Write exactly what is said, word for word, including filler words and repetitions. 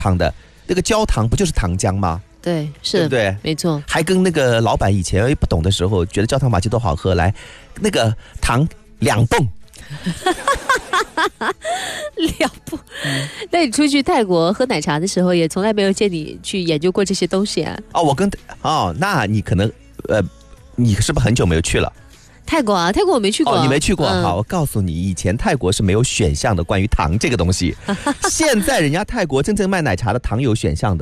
糖的那个焦糖不就是糖浆吗？ 对，是， 对不对？ 没错。 还跟那个老板以前不懂的时候，觉得焦糖玛奇多好喝，来那个糖两泵。 两不，那你出去泰国喝奶茶的时候，也从来没有见你去研究过这些东西啊？ 哦，我跟哦，那你可能呃，你是不是很久没有去了？ 泰国啊，泰国我没去过。 哦，你没去过、 嗯、 好，我告诉你，以前泰国是没有选项的，关于糖这个东西。现在人家泰国真正卖奶茶的糖有选项的。